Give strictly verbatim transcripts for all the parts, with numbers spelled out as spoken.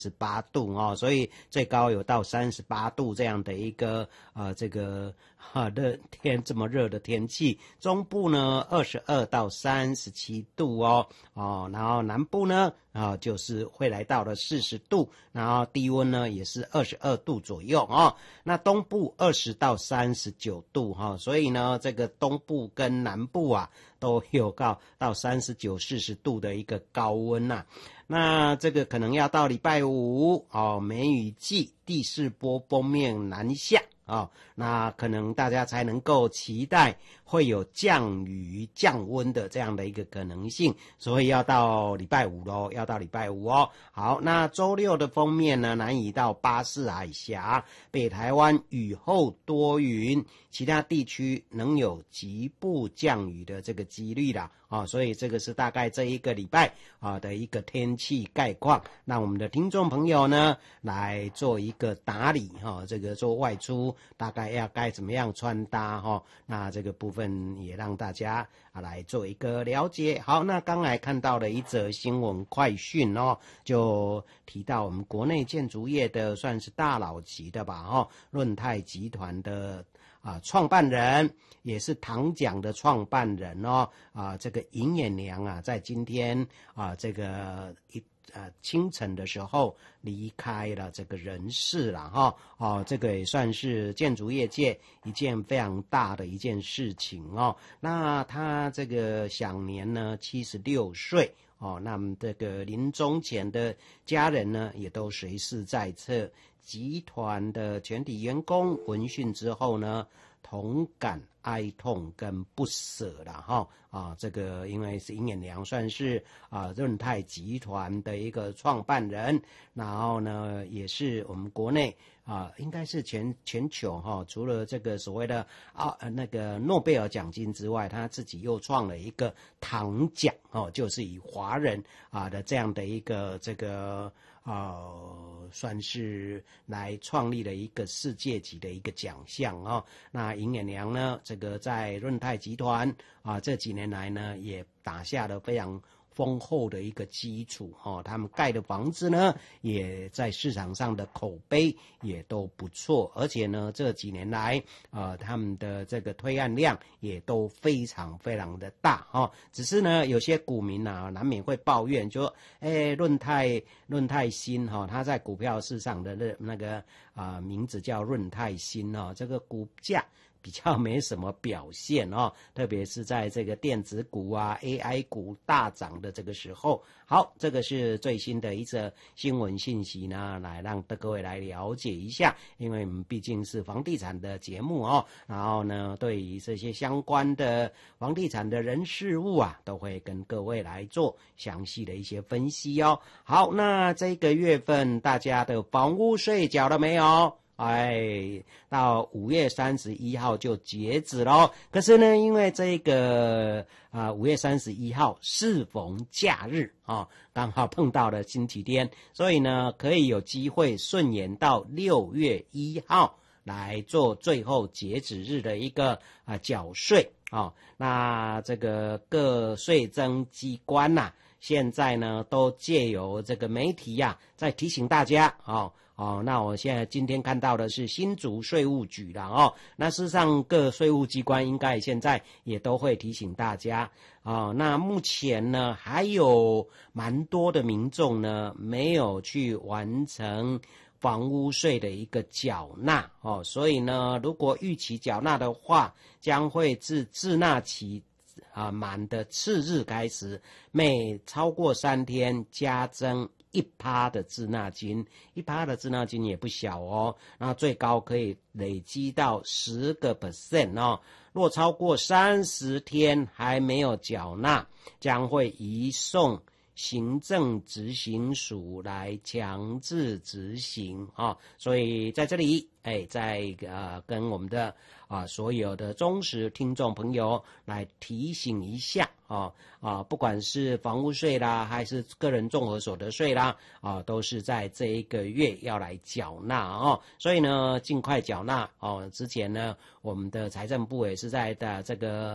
十八度哦，所以最高有到三十八度这样的一个呃这个哈热天这么热的天气。中部呢二十二到三十七度哦哦，然后南部呢啊就是会来到了四十度，然后低温呢也是二十二度左右哦。那东部二十到三十九度哈、哦，所以呢这个东部跟南部啊都有到到三十九、四十度的一个高温呐、啊。那这个可能要到礼拜五哦，梅雨季第四波锋面南下哦，那可能大家才能够期待会有降雨降温的这样的一个可能性，所以要到礼拜五咯，要到礼拜五哦。好，那周六的锋面呢，南移到巴士海峡，北台湾雨后多云，其他地区能有局部降雨的这个几率啦。啊、哦，所以这个是大概这一个礼拜啊的一个天气概况。那我们的听众朋友呢，来做一个打理哈、哦，这个做外出大概要该怎么样穿搭哈、哦？那这个部分也让大家啊来做一个了解。好，那刚才看到了一则新闻快讯哦，就提到我们国内建筑业的算是大佬级的吧哈，润泰集团的。啊，创办人也是唐奖的创办人哦，啊，这个尹衍娘啊，在今天啊，这个一呃清晨的时候离开了这个人世了哈，哦，这个也算是建筑业界一件非常大的一件事情哦。那他这个享年呢七十六岁。哦，那么这个临终前的家人呢，也都随侍在侧。集团的全体员工闻讯之后呢，同感哀痛跟不舍了哈啊，这个因为是尹衍娘算是啊润泰集团的一个创办人，然后呢也是我们国内啊应该是全全球哈，除了这个所谓的啊那个诺贝尔奖金之外，他自己又创了一个唐奖哦，就是以华人啊的这样的一个这个。呃，算是来创立了一个世界级的一个奖项哦。那尹衍娘呢，这个在润泰集团啊、呃、这几年来呢，也打下了非常丰厚的一个基础哦，他们盖的房子呢，也在市场上的口碑也都不错，而且呢，这几年来，呃，他们的这个推案量也都非常非常的大哦。只是呢，有些股民啊，难免会抱怨，就说，哎，润泰润泰新哈、哦，它在股票市场的那那个啊、呃、名字叫润泰新哦，这个股价。比较没什么表现哦，特别是在这个电子股啊 A I 股大涨的这个时候。好，这个是最新的一则新闻信息呢，来让各位来了解一下，因为我们毕竟是房地产的节目哦，然后呢对于这些相关的房地产的人事物啊，都会跟各位来做详细的一些分析哦。好，那这个月份大家的房屋税缴了没有？哎，到五月三十一号就截止咯。可是呢，因为这个啊五月三十一号适逢假日啊，刚好碰到了星期天，所以呢，可以有机会顺延到六月一号来做最后截止日的一个啊缴税啊。那这个各税征机关呐、啊，现在呢都借由这个媒体呀、啊，在提醒大家啊。哦，那我现在今天看到的是新竹税务局了哦。那事实上各税务机关应该现在也都会提醒大家哦。那目前呢还有蛮多的民众呢没有去完成房屋税的一个缴纳哦，所以呢如果逾期缴纳的话，将会自滞纳期啊满的次日开始，每超过三天加征一趴的滞纳金，一趴的滞纳金也不小哦，那最高可以累积到十个 percent 哦。若超过三十天还没有缴纳，将会移送行政执行署来强制执行啊、哦，所以在这里，哎，在呃跟我们的啊所有的忠实听众朋友来提醒一下啊啊，不管是房屋税啦，还是个人综合所得税啦，啊，都是在这一个月要来缴纳哦，所以呢，尽快缴纳哦。之前呢，我们的财政部也是在的这个。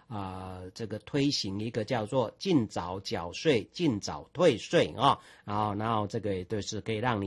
啊、呃、这个推行一个叫做尽早缴税、尽早退税啊，然后然后这个也就是可以让你